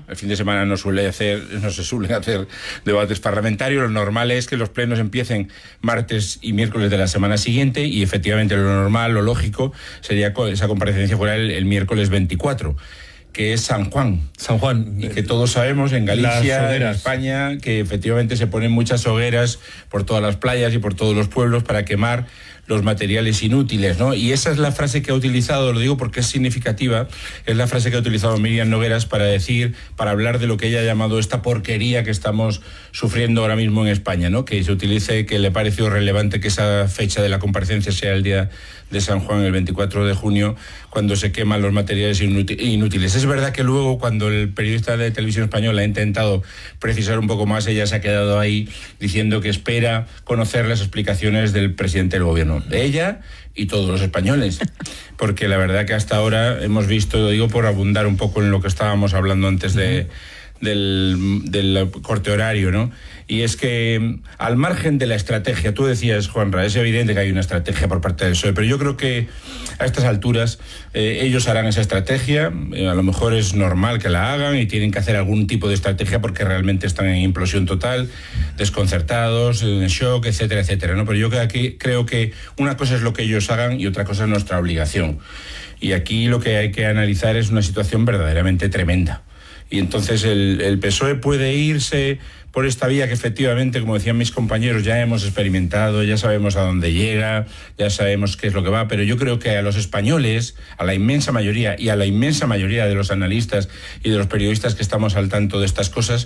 El fin de semana no se suelen hacer debates parlamentarios. Lo normal es que los plenos empiecen martes y miércoles de la semana siguiente, y efectivamente lo normal, lo lógico, sería que esa comparecencia fuera el miércoles 24. Que es San Juan. Y que todos sabemos en Galicia, en España, que efectivamente se ponen muchas hogueras por todas las playas y por todos los pueblos para quemar los materiales inútiles, ¿no? Y esa es la frase que ha utilizado, lo digo porque es significativa, es la frase que ha utilizado Míriam Nogueras para hablar de lo que ella ha llamado esta porquería que estamos sufriendo ahora mismo en España, ¿no? Que se utilice, que le pareció relevante que esa fecha de la comparecencia sea el día de San Juan, el 24 de junio, cuando se queman los materiales inútiles. Es verdad que luego, cuando el periodista de Televisión Española ha intentado precisar un poco más, ella se ha quedado ahí diciendo que espera conocer las explicaciones del presidente del gobierno. Ella y todos los españoles, porque la verdad que hasta ahora hemos visto, lo digo por abundar un poco en lo que estábamos hablando antes del corte horario, ¿no? Y es que, al margen de la estrategia, tú decías, Juanra, es evidente que hay una estrategia por parte del PSOE, pero yo creo que a estas alturas ellos harán esa estrategia, a lo mejor es normal que la hagan y tienen que hacer algún tipo de estrategia porque realmente están en implosión total, desconcertados, en shock, etcétera, etcétera, ¿no? Pero yo creo que una cosa es lo que ellos hagan y otra cosa es nuestra obligación. Y aquí lo que hay que analizar es una situación verdaderamente tremenda. Y entonces el PSOE puede irse por esta vía que efectivamente, como decían mis compañeros, ya hemos experimentado, ya sabemos a dónde llega, ya sabemos qué es lo que va, pero yo creo que a los españoles, a la inmensa mayoría y a la inmensa mayoría de los analistas y de los periodistas que estamos al tanto de estas cosas,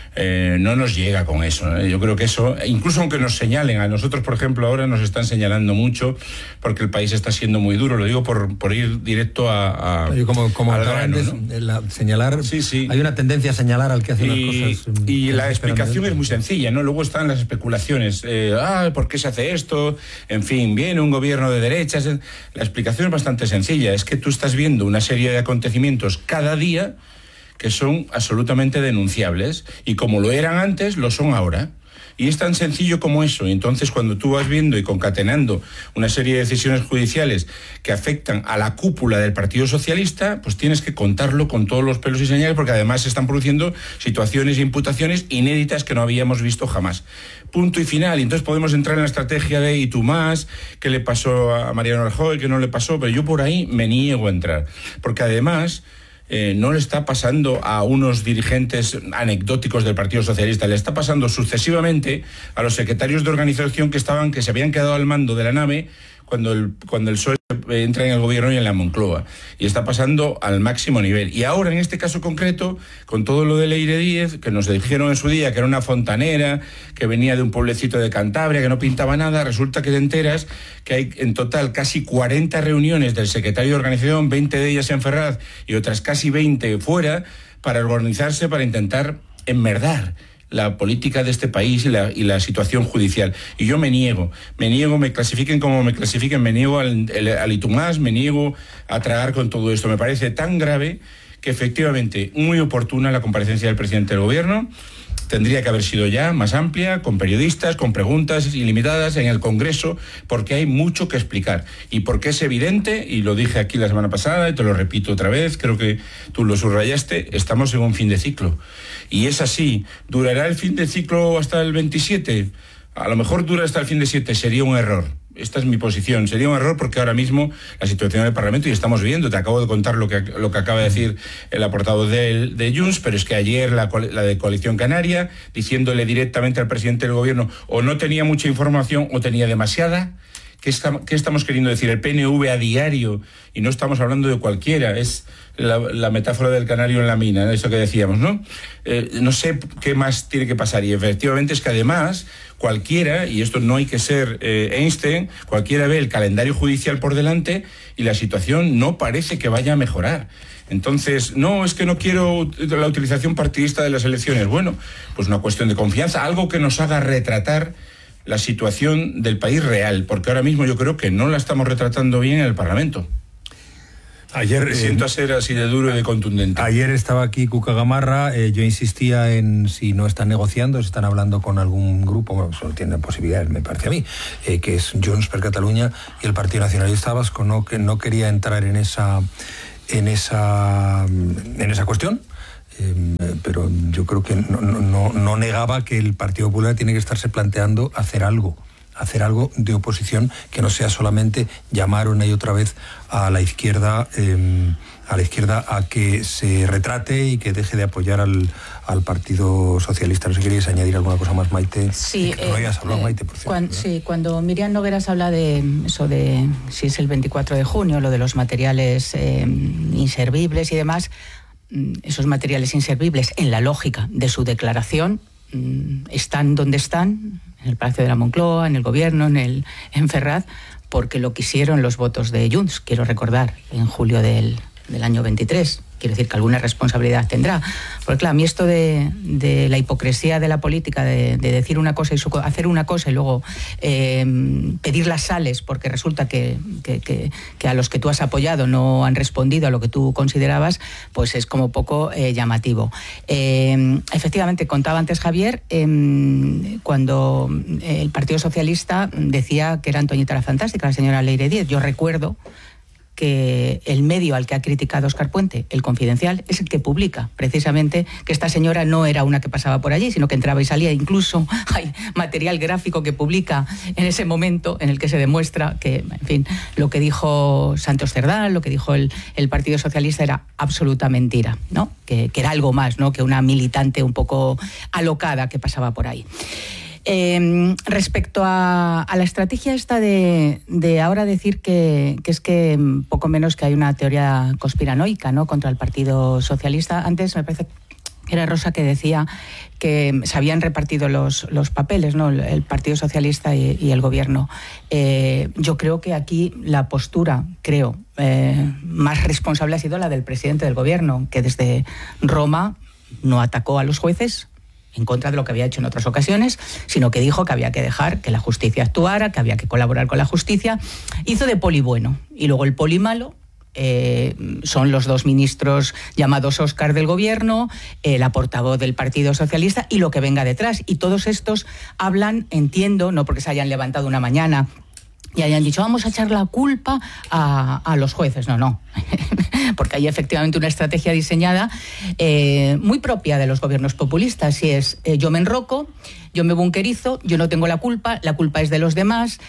no nos llega con eso, ¿eh? Yo creo que eso, incluso aunque nos señalen, a nosotros, por ejemplo, ahora nos están señalando mucho porque el país está siendo muy duro, lo digo por ir directo a como grano, ¿no? Señalar, sí. Hay una tendencia a señalar al que hace las cosas. Y la explicación es muy sencilla, ¿no? Luego están las especulaciones, ¿por qué se hace esto? En fin, viene un gobierno de derechas. La explicación es bastante sencilla, es que tú estás viendo una serie de acontecimientos cada día que son absolutamente denunciables, y como lo eran antes, lo son ahora. Y es tan sencillo como eso. Y entonces, cuando tú vas viendo y concatenando una serie de decisiones judiciales que afectan a la cúpula del Partido Socialista, pues tienes que contarlo con todos los pelos y señales, porque además se están produciendo situaciones e imputaciones inéditas que no habíamos visto jamás. Punto y final. Y entonces podemos entrar en la estrategia de ¿y tú más? ¿Qué le pasó a Mariano Rajoy? ¿Qué no le pasó? Pero yo por ahí me niego a entrar. Porque además no le está pasando a unos dirigentes anecdóticos del Partido Socialista, le está pasando sucesivamente a los secretarios de organización que se habían quedado al mando de la nave cuando el PSOE entra en el gobierno y en la Moncloa, y está pasando al máximo nivel. Y ahora, en este caso concreto, con todo lo de Leire Díez, que nos dijeron en su día que era una fontanera, que venía de un pueblecito de Cantabria, que no pintaba nada, resulta que te enteras que hay en total casi 40 reuniones del secretario de organización, 20 de ellas en Ferraz y otras casi 20 fuera, para organizarse, para intentar enmerdar la política de este país y la situación judicial. Y yo me niego, me clasifiquen como me clasifiquen, me niego al y tú más, me niego a tragar con todo esto. Me parece tan grave que efectivamente muy oportuna la comparecencia del presidente del gobierno. Tendría que haber sido ya más amplia, con periodistas, con preguntas ilimitadas en el Congreso, porque hay mucho que explicar. Y porque es evidente, y lo dije aquí la semana pasada, y te lo repito otra vez, creo que tú lo subrayaste, estamos en un fin de ciclo. Y es así. ¿Durará el fin de ciclo hasta el 27? A lo mejor dura hasta el fin de 7, sería un error. Esta es mi posición. Sería un error porque ahora mismo la situación del Parlamento, y estamos viendo, te acabo de contar lo que acaba de decir el portavoz de Junts, pero es que ayer la de Coalición Canaria, diciéndole directamente al presidente del gobierno, o no tenía mucha información o tenía demasiada. ¿Qué estamos queriendo decir? El PNV a diario, y no estamos hablando de cualquiera, es la metáfora del canario en la mina, eso que decíamos, ¿no? No sé qué más tiene que pasar, y efectivamente es que además cualquiera, y esto no hay que ser Einstein, cualquiera ve el calendario judicial por delante y la situación no parece que vaya a mejorar. Entonces, no, es que no quiero la utilización partidista de las elecciones. Bueno, pues una cuestión de confianza, algo que nos haga retratar la situación del país real, porque ahora mismo yo creo que no la estamos retratando bien en el Parlamento. Ayer siento ser así de duro y de contundente. Ayer estaba aquí Cuca Gamarra, yo insistía en si no están negociando, si están hablando con algún grupo, bueno, solo tienen posibilidades, me parece a mí, que es Junts per Catalunya y el Partido Nacionalista Vasco, que no quería entrar en esa cuestión. pero yo creo que no negaba que el Partido Popular tiene que estarse planteando hacer algo de oposición, que no sea solamente llamar una y otra vez a la izquierda a que se retrate y que deje de apoyar al Partido Socialista. No sé si queríais añadir alguna cosa más, Maite. Sí, no habías hablado, Maite, por cierto. Sí, cuando Miriam Nogueras habla de eso de si es el 24 de junio, lo de los materiales inservibles y demás, esos materiales inservibles, en la lógica de su declaración, están donde están, en el Palacio de la Moncloa, en el Gobierno, en Ferraz, porque lo quisieron los votos de Junts, quiero recordar, en julio del año 23. Quiero decir que alguna responsabilidad tendrá. Porque claro, a mí esto de la hipocresía de la política, de decir una cosa y hacer una cosa y luego pedir las sales porque resulta que a los que tú has apoyado no han respondido a lo que tú considerabas, pues es como poco llamativo. Efectivamente, contaba antes Javier, cuando el Partido Socialista decía que era Antoñita la Fantástica, la señora Leire Díez. Yo recuerdo que el medio al que ha criticado Óscar Puente, El Confidencial, es el que publica precisamente que esta señora no era una que pasaba por allí, sino que entraba y salía. Incluso hay material gráfico que publica en ese momento en el que se demuestra que, en fin, lo que dijo Santos Cerdán, lo que dijo el Partido Socialista era absoluta mentira, ¿no? Que era algo más, ¿no? Que una militante un poco alocada que pasaba por ahí. Respecto a la estrategia esta de ahora decir que es que poco menos que hay una teoría conspiranoica, ¿no?, contra el Partido Socialista. Antes me parece que era Rosa que decía que se habían repartido los papeles, ¿no?, el Partido Socialista y el Gobierno. Yo creo que aquí la postura, más responsable ha sido la del presidente del Gobierno, que desde Roma no atacó a los jueces en contra de lo que había hecho en otras ocasiones, sino que dijo que había que dejar que la justicia actuara, que había que colaborar con la justicia. Hizo de poli bueno. Y luego el poli malo son los dos ministros llamados Óscar del Gobierno, la portavoz del Partido Socialista y lo que venga detrás. Y todos estos hablan, entiendo, no porque se hayan levantado una mañana y hayan dicho vamos a echar la culpa a los jueces. No. Porque hay efectivamente una estrategia diseñada muy propia de los gobiernos populistas, y es yo me enroco, yo me bunquerizo, yo no tengo la culpa es de los demás,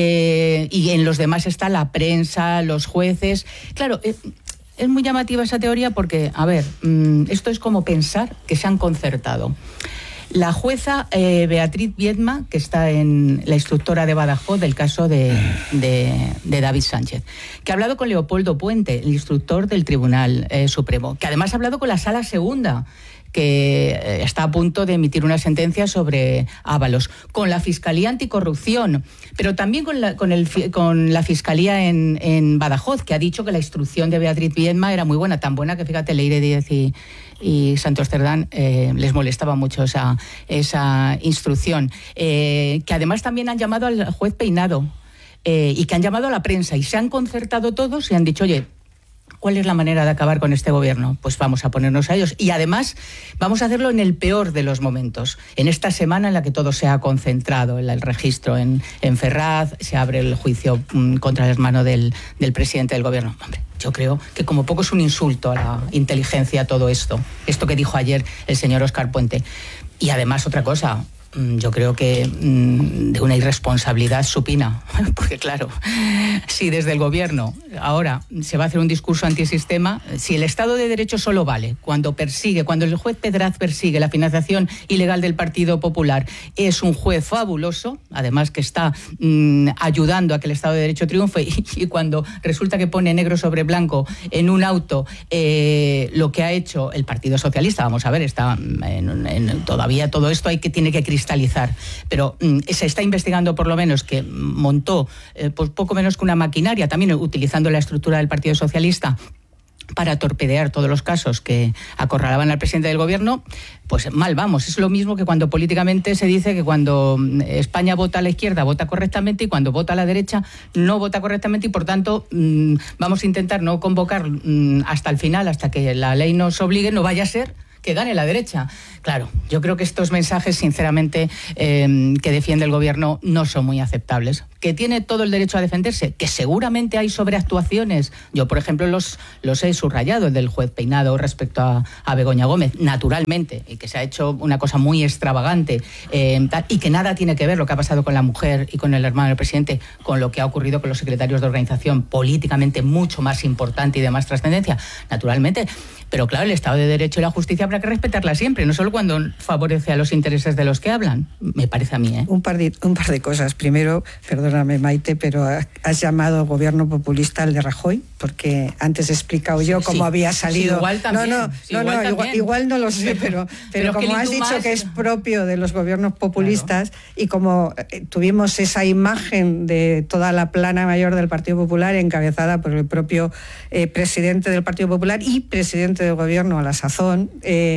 y en los demás está la prensa, los jueces. Claro, es muy llamativa esa teoría porque, a ver, esto es como pensar que se han concertado. La jueza Beatriz Viedma, que está en la instructora de Badajoz del caso de David Sánchez, que ha hablado con Leopoldo Puente, el instructor del Tribunal Supremo, que además ha hablado con la Sala Segunda, que está a punto de emitir una sentencia sobre Ábalos, con la Fiscalía Anticorrupción, pero también con la Fiscalía en Badajoz, que ha dicho que la instrucción de Beatriz Viedma era muy buena, tan buena que, fíjate, Leire Díez y Santos Cerdán les molestaba mucho esa instrucción, que además también han llamado al juez Peinado y que han llamado a la prensa y se han concertado todos y han dicho, oye, ¿cuál es la manera de acabar con este gobierno? Pues vamos a ponernos a ellos. Y además vamos a hacerlo en el peor de los momentos. En esta semana en la que todo se ha concentrado, el registro en Ferraz, se abre el juicio contra el hermano del presidente del gobierno. Hombre, yo creo que como poco es un insulto a la inteligencia todo esto que dijo ayer el señor Óscar Puente. Y además otra cosa, yo creo que de una irresponsabilidad supina, porque claro, si desde el gobierno ahora se va a hacer un discurso antisistema, si el Estado de Derecho solo vale cuando el juez Pedraz persigue la financiación ilegal del Partido Popular, es un juez fabuloso, además que está ayudando a que el Estado de Derecho triunfe, y cuando resulta que pone negro sobre blanco en un auto lo que ha hecho el Partido Socialista, vamos a ver, está todavía todo esto tiene que cristalizar, pero se está investigando por lo menos que montó pues poco menos que una maquinaria, también utilizando la estructura del Partido Socialista para torpedear todos los casos que acorralaban al presidente del gobierno. Pues mal vamos. Es lo mismo que cuando políticamente se dice que cuando España vota a la izquierda vota correctamente y cuando vota a la derecha no vota correctamente, y por tanto vamos a intentar no convocar hasta el final, hasta que la ley nos obligue, no vaya a ser que gane la derecha. Claro, yo creo que estos mensajes, sinceramente, que defiende el gobierno no son muy aceptables. Que tiene todo el derecho a defenderse, que seguramente hay sobreactuaciones. Yo, por ejemplo, los he subrayado, el del juez Peinado respecto a Begoña Gómez, naturalmente, y que se ha hecho una cosa muy extravagante, y que nada tiene que ver lo que ha pasado con la mujer y con el hermano del presidente con lo que ha ocurrido con los secretarios de organización, políticamente mucho más importante y de más trascendencia, naturalmente. Pero claro, el Estado de Derecho y la justicia habrá que respetarla siempre, no solo cuando favorece a los intereses de los que hablan, me parece a mí. Un par de cosas. Primero, perdóname, Maite, pero has llamado gobierno populista al de Rajoy, porque antes he explicado yo cómo había salido. Sí, igual también. Igual no lo sé, pero como has dicho que es propio de los gobiernos populistas, claro. Y como tuvimos esa imagen de toda la plana mayor del Partido Popular encabezada por el propio presidente del Partido Popular y presidente del gobierno a la sazón,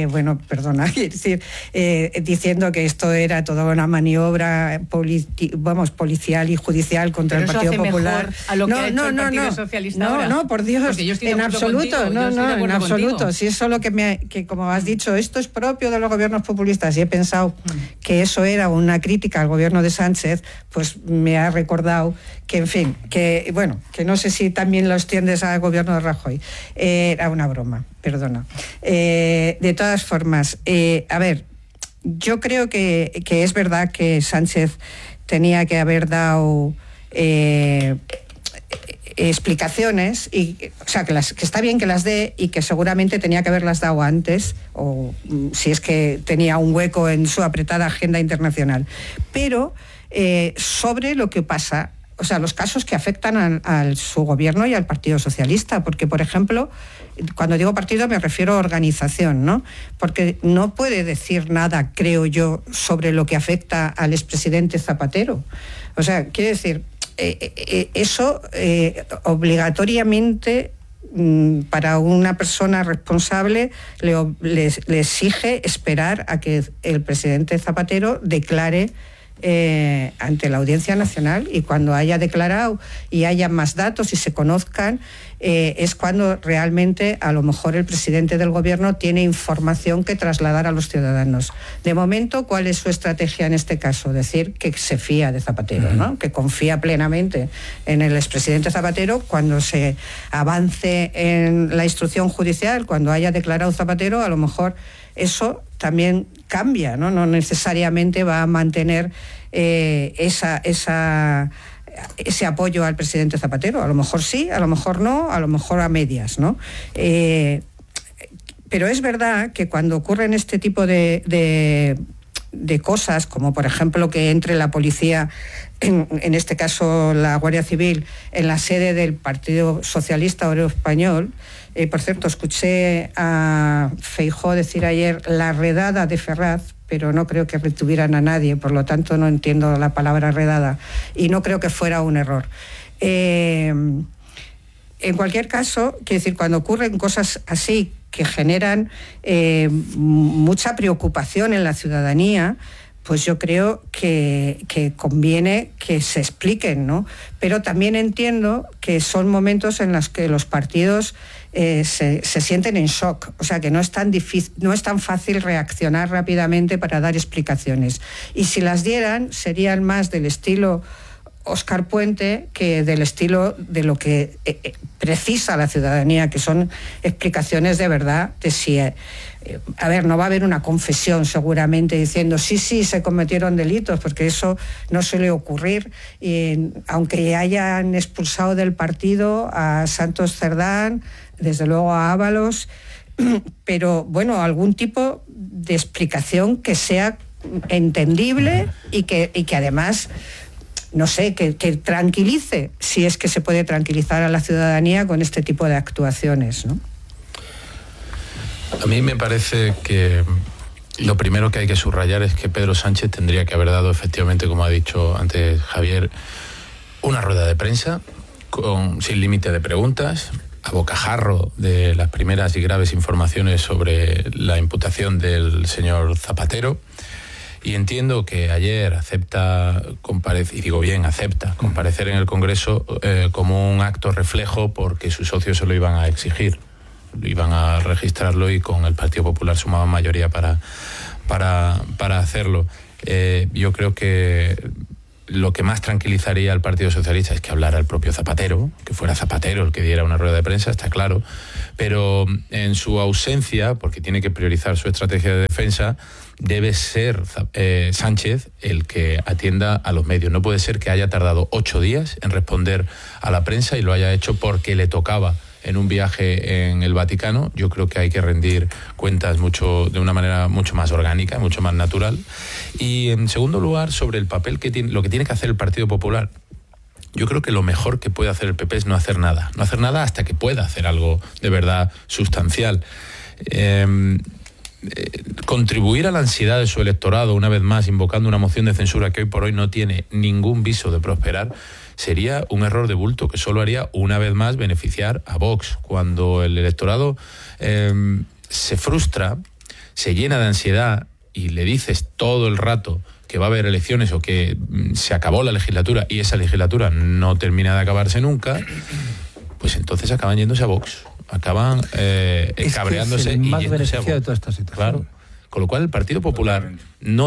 diciendo que esto era toda una maniobra policial y judicial contra el Partido Popular. A lo que ha hecho el Partido Socialista ahora. No, por Dios, en absoluto, en absoluto. Si es solo que como has dicho, esto es propio de los gobiernos populistas, y he pensado que eso era una crítica al gobierno de Sánchez, pues me ha recordado que, en fin, que no sé si también lo extiendes al gobierno de Rajoy. Era una broma, perdona. De todas formas, a ver, yo creo que es verdad que Sánchez tenía que haber dado explicaciones, o sea, que está bien que las dé, y que seguramente tenía que haberlas dado antes, o si es que tenía un hueco en su apretada agenda internacional. Pero sobre lo que pasa, o sea, los casos que afectan a su gobierno y al Partido Socialista, porque, por ejemplo, cuando digo partido me refiero a organización, ¿no? Porque no puede decir nada, creo yo, sobre lo que afecta al expresidente Zapatero. O sea, quiere decir, eso obligatoriamente para una persona responsable le exige esperar a que el presidente Zapatero declare ante la Audiencia Nacional, y cuando haya declarado y haya más datos y se conozcan, es cuando realmente a lo mejor el presidente del gobierno tiene información que trasladar a los ciudadanos. De momento, ¿cuál es su estrategia en este caso? Decir que se fía de Zapatero, ¿no? Que confía plenamente en el expresidente Zapatero. Cuando se avance en la instrucción judicial, cuando haya declarado Zapatero, a lo mejor eso también cambia, ¿no? No necesariamente va a mantener ese apoyo al presidente Zapatero. A lo mejor sí, a lo mejor no, a lo mejor a medias, ¿no? Pero es verdad que cuando ocurren este tipo de cosas, como por ejemplo que entre la policía, en este caso la Guardia Civil, en la sede del Partido Socialista Obrero Español. Por cierto, escuché a Feijóo decir ayer la redada de Ferraz, pero no creo que retuvieran a nadie, por lo tanto no entiendo la palabra redada, y no creo que fuera un error. En cualquier caso, quiero decir, cuando ocurren cosas así que generan mucha preocupación en la ciudadanía, pues yo creo que conviene que se expliquen, ¿no? Pero también entiendo que son momentos en los que los partidos se sienten en shock, o sea que no es tan difícil, no es tan fácil reaccionar rápidamente para dar explicaciones. Y si las dieran, serían más del estilo Óscar Puente que del estilo de lo que precisa la ciudadanía, que son explicaciones de verdad de si... a ver, no va a haber una confesión seguramente diciendo sí, se cometieron delitos, porque eso no suele ocurrir, aunque hayan expulsado del partido a Santos Cerdán, desde luego a Ábalos, pero bueno, algún tipo de explicación que sea entendible y que además, no sé, que tranquilice, si es que se puede tranquilizar a la ciudadanía con este tipo de actuaciones, ¿no? A mí me parece que lo primero que hay que subrayar es que Pedro Sánchez tendría que haber dado, efectivamente, como ha dicho antes Javier, una rueda de prensa sin límite de preguntas, a bocajarro de las primeras y graves informaciones sobre la imputación del señor Zapatero. Y entiendo que ayer acepta comparecer en el Congreso como un acto reflejo porque sus socios se lo iban a exigir. iban a registrarlo y con el Partido Popular sumaban mayoría para hacerlo. Yo creo que lo que más tranquilizaría al Partido Socialista es que hablara el propio Zapatero, que fuera Zapatero el que diera una rueda de prensa, está claro, pero en su ausencia, porque tiene que priorizar su estrategia de defensa, debe ser Sánchez el que atienda a los medios. No puede ser que haya tardado 8 días en responder a la prensa y lo haya hecho porque le tocaba en un viaje en el Vaticano. Yo creo que hay que rendir cuentas de una manera mucho más orgánica, mucho más natural. Y en segundo lugar, sobre el papel lo que tiene que hacer el Partido Popular. Yo creo que lo mejor que puede hacer el PP es no hacer nada hasta que pueda hacer algo de verdad sustancial. Contribuir a la ansiedad de su electorado, una vez más invocando una moción de censura que hoy por hoy no tiene ningún viso de prosperar, sería un error de bulto que solo haría una vez más beneficiar a Vox. Cuando el electorado se frustra, se llena de ansiedad y le dices todo el rato que va a haber elecciones o que se acabó la legislatura y esa legislatura no termina de acabarse nunca, pues entonces acaban yéndose a Vox, acaban cabreándose y yéndose a Vox. De toda esta situación. Claro. Con lo cual el Partido Popular no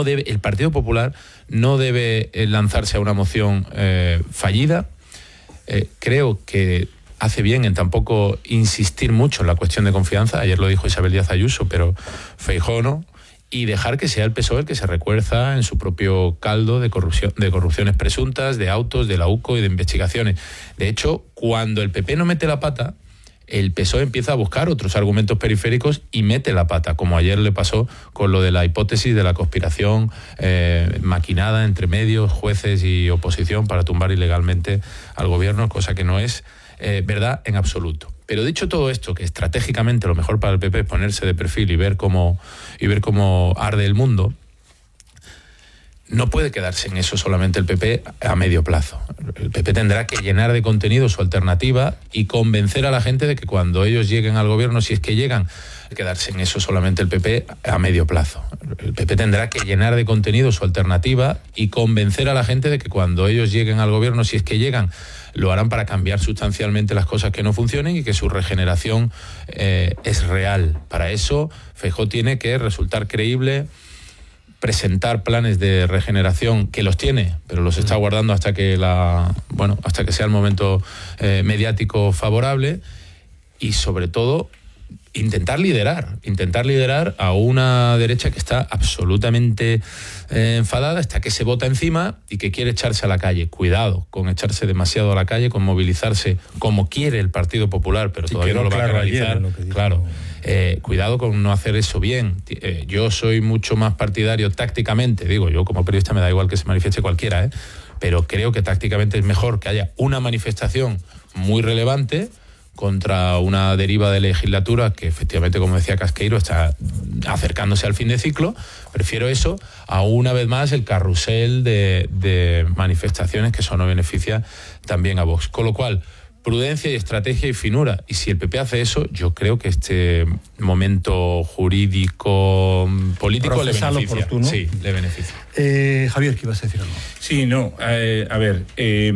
debe lanzarse a una moción fallida. Creo que hace bien en tampoco insistir mucho en la cuestión de confianza. Ayer lo dijo Isabel Díaz Ayuso, pero Feijóo no. Y dejar que sea el PSOE el que se recuerza en su propio caldo de corrupciones presuntas, de autos, de la UCO y de investigaciones. De hecho, cuando el PP no mete la pata, el PSOE empieza a buscar otros argumentos periféricos y mete la pata, como ayer le pasó con lo de la hipótesis de la conspiración maquinada entre medios, jueces y oposición para tumbar ilegalmente al gobierno, cosa que no es verdad en absoluto. Pero dicho todo esto, que estratégicamente lo mejor para el PP es ponerse de perfil y ver cómo arde el mundo, no puede quedarse en eso solamente el PP a medio plazo. El PP tendrá que llenar de contenido su alternativa y convencer a la gente de que cuando ellos lleguen al gobierno, si es que llegan, quedarse en eso solamente el PP a medio plazo. El PP tendrá que llenar de contenido su alternativa y convencer a la gente de que cuando ellos lleguen al gobierno, si es que llegan, lo harán para cambiar sustancialmente las cosas que no funcionen y que su regeneración es real. Para eso, Feijóo tiene que resultar creíble, presentar planes de regeneración, que los tiene, pero los está guardando hasta que sea el momento mediático favorable, y sobre todo intentar liderar a una derecha que está absolutamente enfadada, hasta que se bota encima y que quiere echarse a la calle. Cuidado con echarse demasiado a la calle, con movilizarse como quiere el Partido Popular, pero todavía no lo va a realizar. Claro. Cuidado con no hacer eso bien. Yo soy mucho más partidario tácticamente, digo, yo como periodista me da igual que se manifieste cualquiera, pero creo que tácticamente es mejor que haya una manifestación muy relevante contra una deriva de legislatura que efectivamente, como decía Casqueiro, está acercándose al fin de ciclo. Prefiero eso a una vez más el carrusel de manifestaciones que eso no beneficia también a Vox. Con lo cual, prudencia y estrategia y finura. Y si el PP hace eso, yo creo que este momento jurídico, político le beneficia. Oportuno. Sí, le beneficia. Javier, ¿qué ibas a decir algo? Sí, no, a ver,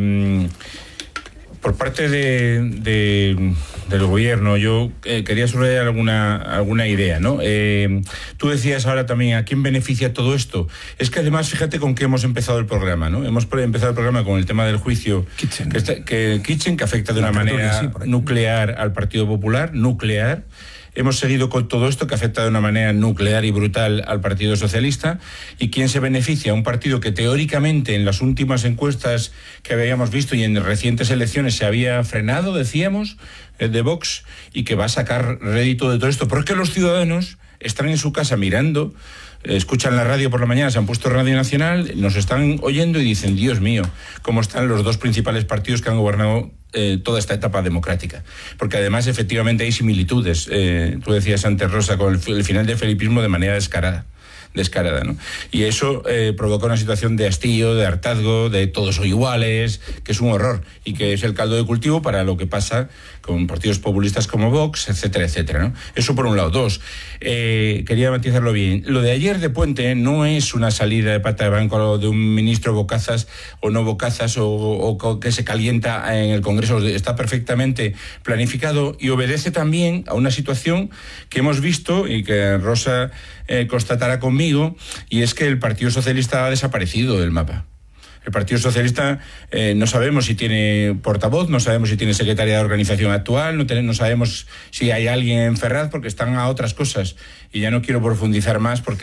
por parte del gobierno, yo quería subrayar alguna idea, ¿no? Tú decías ahora también, ¿a quién beneficia todo esto? Es que además, fíjate con qué hemos empezado el programa, ¿no? Hemos empezado el programa con el tema del juicio Kitchen, que afecta de una manera nuclear al Partido Popular, nuclear. Hemos seguido con todo esto que afecta de una manera nuclear y brutal al Partido Socialista. ¿Y quién se beneficia? Un partido que teóricamente en las últimas encuestas que habíamos visto y en recientes elecciones se había frenado, decíamos, de Vox, y que va a sacar rédito de todo esto. Porque los ciudadanos están en su casa mirando, escuchan la radio por la mañana, se han puesto Radio Nacional, nos están oyendo y dicen, Dios mío, cómo están los dos principales partidos que han gobernado toda esta etapa democrática. Porque además efectivamente hay similitudes, tú decías antes, Rosa, con el final del felipismo de manera descarada. descarada, ¿no? Y eso provoca una situación de hastío, de hartazgo, de todos son iguales, que es un horror y que es el caldo de cultivo para lo que pasa con partidos populistas como Vox, etcétera, etcétera, ¿no? Eso por un lado. Dos, quería matizarlo bien. Lo de ayer de Puente no es una salida de pata de banco de un ministro bocazas o no bocazas o que se calienta en el Congreso. Está perfectamente planificado y obedece también a una situación que hemos visto y que Rosa constatará conmigo, y es que el Partido Socialista ha desaparecido del mapa. El Partido Socialista no sabemos si tiene portavoz, no sabemos si tiene secretaria de organización actual, no sabemos si hay alguien en Ferraz, porque están a otras cosas. Y ya no quiero profundizar más porque